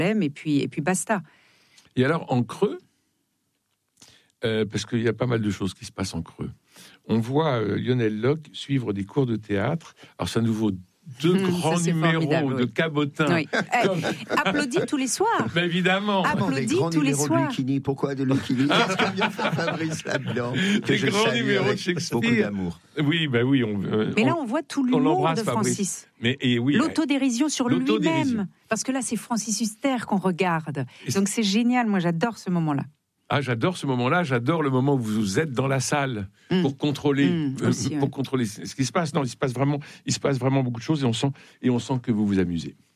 et puis basta. Et alors, en creux, parce qu'il y a pas mal de choses qui se passent en creux, on voit Lionel Locq suivre des cours de théâtre. Alors, ça nous vaut 2 grands numéros de cabotin. Oui. Applaudis tous les soirs. Mais évidemment. Applaudis tous les soirs. De Lucchini. Pourquoi de Lucchini? Qu'est-ce que vient faire Fabrice là-dedans? Des grands numéros de Shakespeare. Beaucoup d'amour. Oui, bah oui. Mais là, on voit tout l'humour de Francis. Oui, l'autodérision sur lui-même. Parce que là, c'est Francis Huster qu'on regarde. Donc c'est génial. Moi, j'adore ce moment-là. Ah, j'adore ce moment-là. J'adore le moment où vous êtes dans la salle pour contrôler, contrôler ce qui se passe. Non, il se passe vraiment beaucoup de choses et on sent que vous vous amusez.